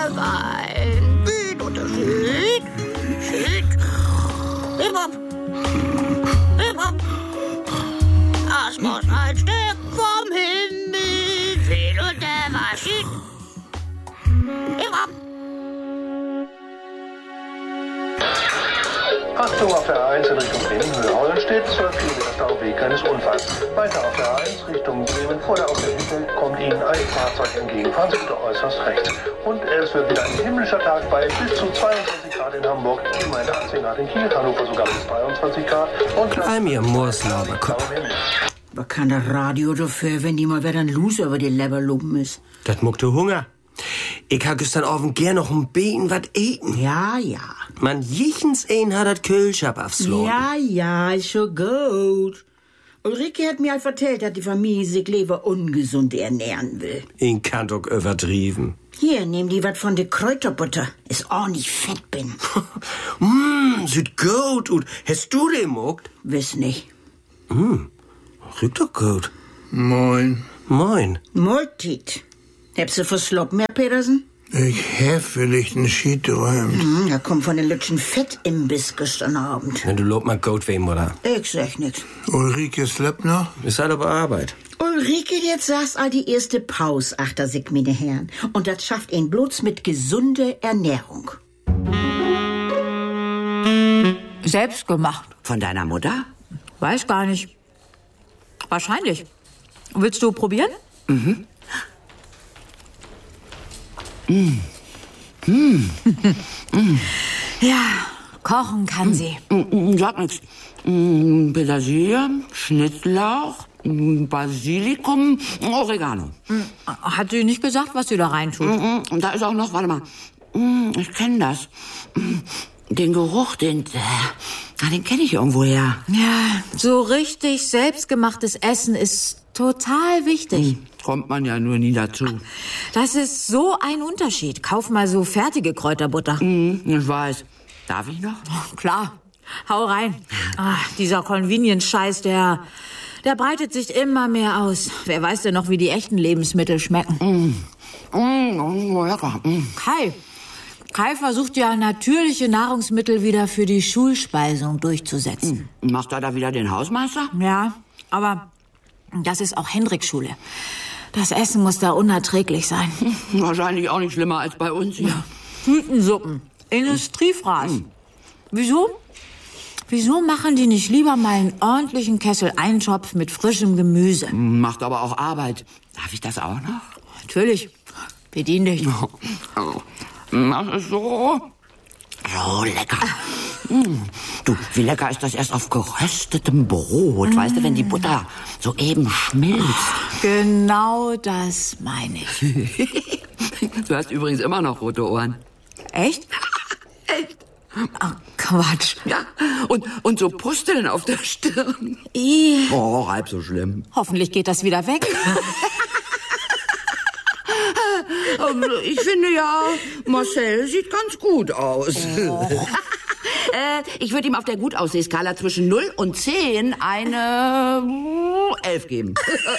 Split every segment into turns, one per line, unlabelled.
der Wein. Süd und der Süd. Hip hop. Hip hop. Das muss ein Stück vom Himmel fehlen und der war schied. Hip hop.
Achtung auf der A1 in Richtung Bremen-Mühlhausen steht 12 Kilometer Stau wegen eines Unfalls. Weiter auf der A1 Richtung Bremen vor der Autobahn kommt Ihnen ein Fahrzeug entgegen. Fahren Sie bitte äußerst rechts. Und es wird wieder ein himmlischer Tag bei bis zu 22 Grad in Hamburg, immerhin 18 Grad in Kiel, Hannover sogar bis 23 Grad. Und
mir Mooslauberkopf.
Was kann das Radio dafür, wenn die mal wieder ein Loser über die Leber loben ist?
Das muckt du Hunger. Ich ha gestern Abend gern noch ein Beten wat eten.
Ja.
Man jichens ein hat dat Kühlschab aufslagen.
Ja, ist schon gut. Ulrike hat mir halt erzählt, dass die Familie sich lieber ungesund ernähren will.
Ich kann doch übertrieben.
Hier, nehm die wat von der Kräuterbutter. Ist ordentlich fett bin.
Sieht gut und hast du den muckt?
Wiss nicht.
Riecht doch gut.
Moin.
Moin.
Multit. Habst du versloppen, Herr Petersen?
Ich hab vielleicht einen Schied träumt.
Er kommt von den Lütschen Fettimbiss gestern Abend.
Wenn du lob mal gut wem, oder?
Ich sag nix.
Ulrike slept noch?
Ist halt aber Arbeit.
Ulrike, jetzt saß all die erste Pause, achter sich, meine Herren. Und das schafft ihn bloß mit gesunder Ernährung.
Selbst gemacht.
Von deiner Mutter?
Weiß gar nicht. Wahrscheinlich. Willst du probieren? Ja, kochen kann sie.
Sag nix. Petersilie, Schnittlauch, Basilikum, Oregano.
Hat sie nicht gesagt, was sie da reintut?
Und da ist auch noch, warte mal, ich kenne das. Den Geruch, den kenne ich irgendwoher.
Ja, so richtig selbstgemachtes Essen ist total wichtig.
Kommt man ja nur nie dazu.
Das ist so ein Unterschied. Kauf mal so fertige Kräuterbutter.
Ich weiß. Darf ich noch?
Klar. Hau rein. Dieser Convenience-Scheiß, der breitet sich immer mehr aus. Wer weiß denn noch, wie die echten Lebensmittel schmecken?
Lecker.
Kai versucht ja natürliche Nahrungsmittel wieder für die Schulspeisung durchzusetzen.
Macht er da wieder den Hausmeister?
Ja, aber das ist auch Hendriks Schule. Das Essen muss da unerträglich sein.
Wahrscheinlich auch nicht schlimmer als bei uns hier.
Tütensuppen, Industriefraß. Wieso? Wieso machen die nicht lieber mal einen ordentlichen Kessel Eintopf mit frischem Gemüse?
Macht aber auch Arbeit. Darf ich das auch noch?
Natürlich. Bedien dich.
Das ist so lecker. Du, wie lecker ist das erst auf geröstetem Brot, weißt du, wenn die Butter so eben schmilzt.
Genau das meine ich.
Du hast übrigens immer noch rote Ohren.
Echt?
Echt?
Ach, Quatsch.
Ja, und so Pusteln auf der Stirn. Oh, halb so schlimm.
Hoffentlich geht das wieder weg.
Ich finde ja, Marcel sieht ganz gut aus. Ich würde ihm auf der Gutaussehskala zwischen 0 und 10 eine 11 geben.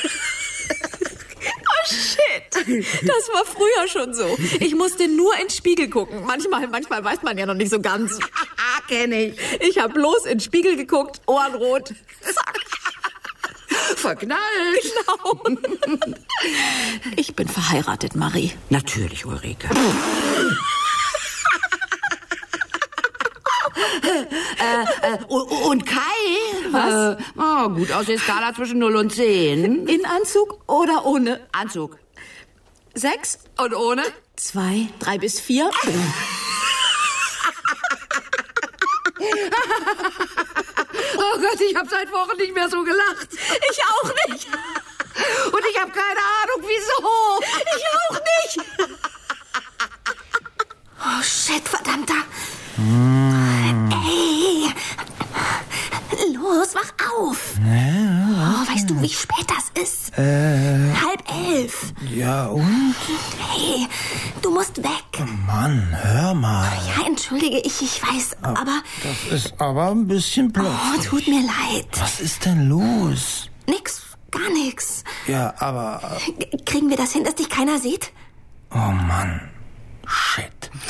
Oh, shit. Das war früher schon so. Ich musste nur in den Spiegel gucken. Manchmal weiß man ja noch nicht so ganz.
Kenn ich.
Ich habe bloß in den Spiegel geguckt, Ohrenrot. Zack.
Verknallt.
Genau. Ich bin verheiratet, Marie.
Natürlich, Ulrike. Und Kai?
Was?
Gut aus der Skala zwischen 0 und 10.
In Anzug oder ohne?
Anzug.
6?
Und ohne?
2, 3 bis 4.
Oh Gott, ich habe seit Wochen nicht mehr so gelacht.
Ich auch nicht.
Und ich habe keine Ahnung, wieso.
Ich auch nicht.
Oh, shit, verdammter. Ey. Los, wach auf. Oh, weißt du, wie spät das ist? 10:30.
Ja, und?
Hey, du musst weg.
Oh Mann, hör mal.
Ja, entschuldige, ich weiß, aber...
Das ist aber ein bisschen plötzlich.
Oh, tut mir leid.
Was ist denn los?
Nix, gar nix.
Ja, aber...
Kriegen wir das hin, dass dich keiner sieht?
Oh Mann, shit.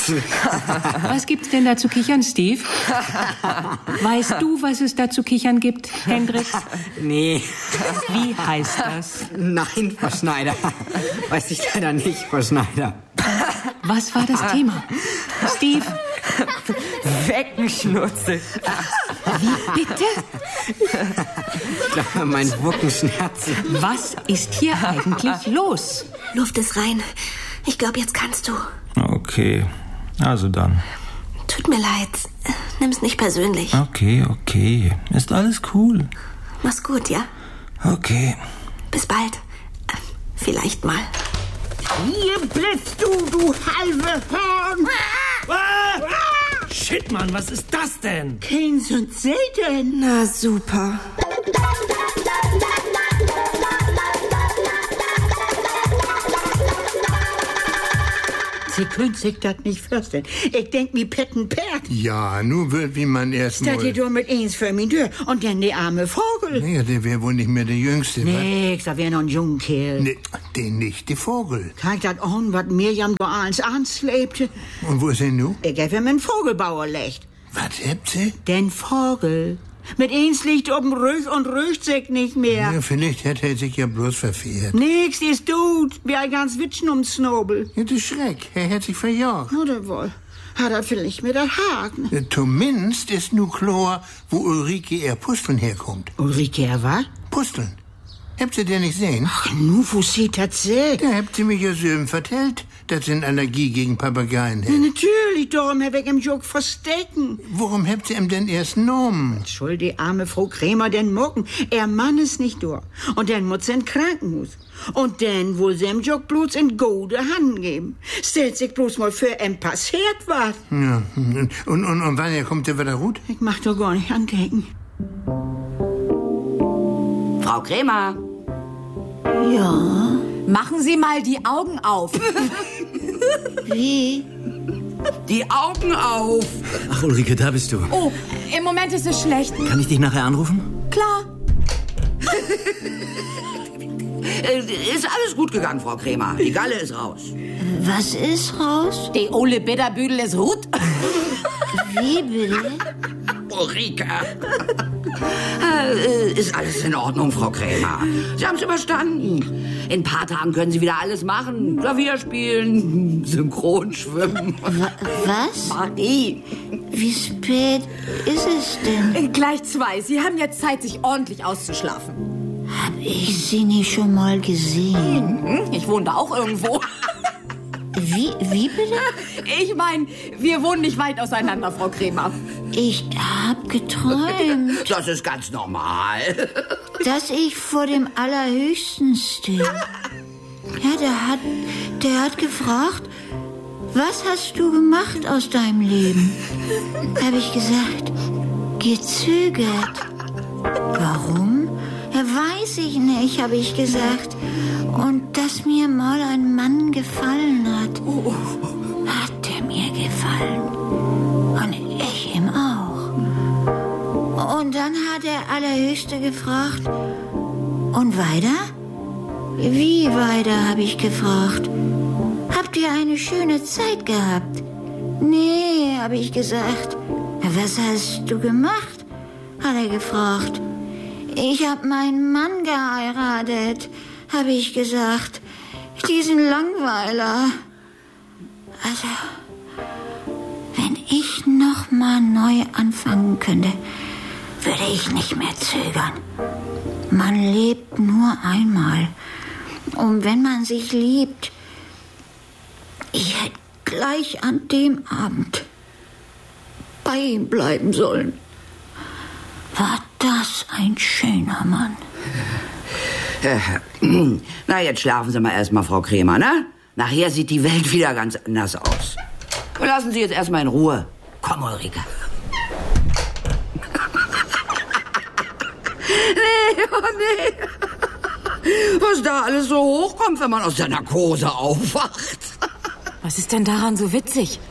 Was gibt's denn da zu kichern, Steve? Weißt du, was es da zu kichern gibt, Hendrik?
Nee.
Wie heißt das?
Nein, Frau Schneider. Weiß ich leider nicht, Frau Schneider.
Was war das Thema? Steve?
Weckenschnurzel.
Wie bitte?
Ich glaube, mein Wuckenschmerz.
Was ist hier eigentlich los?
Luft ist rein. Ich glaube, jetzt kannst du.
Okay, also dann.
Tut mir leid. Nimm's nicht persönlich.
Okay. Ist alles cool.
Mach's gut, ja?
Okay.
Bis bald. Vielleicht mal.
Hier blitzt du halbe Horn!
Shit, Mann, was ist das denn?
Keins und selten.
Na super.
Sie können sich das nicht vorstellen. Ich denk mi Petten Pert.
Ja, nur wird wie man erst
Statt
mal...
die nur mit eins für mich durch. Und dann der arme Vogel.
Naja, der wäre wohl nicht mehr der Jüngste.
Nix, da wär noch ein junger Kerl.
Nee, den nicht, der Vogel.
Kijk dat an, wat Mirjam da ans anslepte.
Und wo ist er nun?
Ich hab ihm einen Vogelbauer legt.
Was habt sie?
Den Vogel. Mit eins liegt oben Rüch und rücht sich nicht mehr.
Ja, vielleicht hat er sich ja bloß verfehlt.
Nix ist gut. Wie ein ganz Witschen ums Snobel.
Ja, das Schreck. Er hat sich verjagt.
Oder wohl. Hat er vielleicht mit der Haken.
Ja, zumindest ist nur klar, wo Ulrike ihr Pusteln herkommt.
Ulrike, er was?
Pusteln. Habt ihr den nicht sehen?
Ach, nu, wo sie das sieht.
Da habt ihr mich ja so vertellt, dass sie eine Allergie gegen Papageien hat.
Ja, natürlich, darum hab ich im Jog verstecken.
Warum habt ihr ihm denn erst genommen?
Schuld die arme Frau Krämer den Mucken. Er Mann ist nicht durch. Und dann muss sie ins Krankenhaus. Und dann will sie im Jog bloß in gute Hand geben. Stellt sich bloß mal für ein passiert was.
Ja, und wann kommt der wieder gut?
Ich mach doch gar nicht andenken.
Frau Krämer.
Ja.
Machen Sie mal die Augen auf.
Wie?
Die Augen auf.
Ach, Ulrike, da bist du.
Oh, im Moment ist es schlecht.
Kann ich dich nachher anrufen?
Klar.
Ist alles gut gegangen, Frau Krämer. Die Galle ist raus.
Was ist raus?
Die Ole Bitterbüdel ist gut.
Wie bitte?
Ulrike. Ist alles in Ordnung, Frau Krämer. Sie haben es überstanden. In ein paar Tagen können Sie wieder alles machen. Klavier spielen, synchron schwimmen.
Was?
Marie.
Wie spät ist es denn?
Gleich 2. Sie haben jetzt Zeit, sich ordentlich auszuschlafen.
Hab ich sie nicht schon mal gesehen?
Ich wohne da auch irgendwo.
Wie bitte?
Ich meine, wir wohnen nicht weit auseinander, Frau Krämer.
Ich hab geträumt,
Das ist ganz normal.
dass ich vor dem Allerhöchsten stehe. Ja, der hat gefragt, was hast du gemacht aus deinem Leben? Hab ich gesagt, gezögert. Warum? Ja, weiß ich nicht, habe ich gesagt. Und dass mir mal ein Mann gefallen hat. Hat er mir gefallen. Und ich ihm auch. Und dann hat der Allerhöchste gefragt, und weiter? Wie weiter, habe ich gefragt. Habt ihr eine schöne Zeit gehabt? Nee, habe ich gesagt. Was hast du gemacht? Hat er gefragt. Ich hab meinen Mann geheiratet, habe ich gesagt. Diesen Langweiler. Also, wenn ich noch mal neu anfangen könnte, würde ich nicht mehr zögern. Man lebt nur einmal. Und wenn man sich liebt, ich hätte gleich an dem Abend bei ihm bleiben sollen. War das ein schöner Mann?
Na, jetzt schlafen Sie mal erstmal, Frau Krämer, ne? Nachher sieht die Welt wieder ganz anders aus. Wir lassen Sie jetzt erstmal in Ruhe. Komm, Ulrike. Nee. Was da alles so hochkommt, wenn man aus der Narkose aufwacht.
Was ist denn daran so witzig?